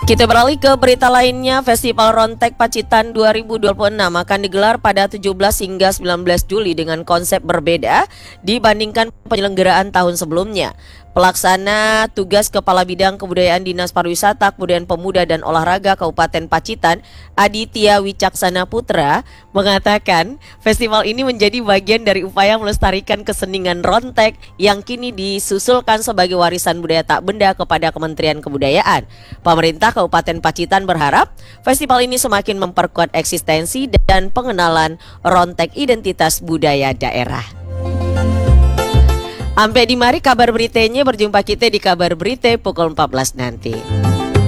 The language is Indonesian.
Kita beralih ke berita lainnya. Festival Rontek Pacitan 2026 akan digelar pada 17 hingga 19 Juli dengan konsep berbeda dibandingkan penyelenggaraan tahun sebelumnya. Pelaksana tugas Kepala Bidang Kebudayaan Dinas Pariwisata, Kebudayaan Pemuda dan Olahraga Kabupaten Pacitan, Aditya Wicaksana Putra, mengatakan festival ini menjadi bagian dari upaya melestarikan kesenian Rontek yang kini disusulkan sebagai warisan budaya tak benda kepada Kementerian Kebudayaan. Pemerintah Kabupaten Pacitan berharap festival ini semakin memperkuat eksistensi dan pengenalan Rontek identitas budaya daerah. Sampai di mari kabar beritanya, berjumpa kita di kabar berita pukul 14 nanti.